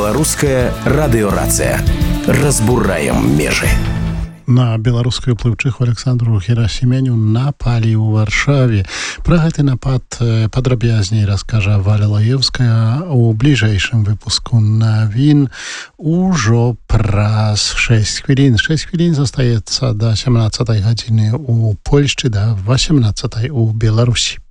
Беларуская радыёрацыя. Разбураем межы. На беларускую плыўчыху Александру Герасіменю напалі ў Варшаве. Пра гэты напад падрабязней раскажа Валя Лаевская у бліжэйшым выпуску навін ужо праз 6 хвілін. 6 хвілін застаецца да 17 гадзіны у Польшчы, да 18 у Беларусі.